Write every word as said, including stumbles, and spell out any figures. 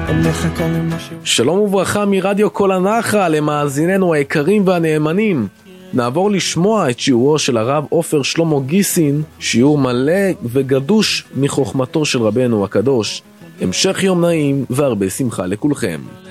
שלום וברכה מרדיו כל הנחל למאזיננו היקרים והנאמנים. נעבור לשמוע את שיעורו של הרב עופר שלמה גיסין, שיעור מלא וגדוש מחוכמתו של רבנו הקדוש. המשך יום נעים והרבה שמחה לכולכם.